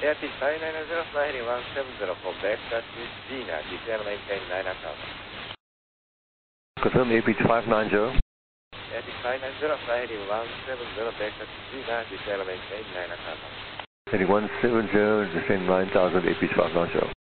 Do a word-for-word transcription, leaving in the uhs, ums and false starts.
Airbus five nine zero, fly heading one seven zero for backstart to Gina, descend maintain nine thousand. Confirm A P five nine zero. Airbus five nine zero, fly heading one seven zero, backstart to Gina, descend maintain nine thousand. Heading one seven zero, descend nine thousand, A P five nine zero.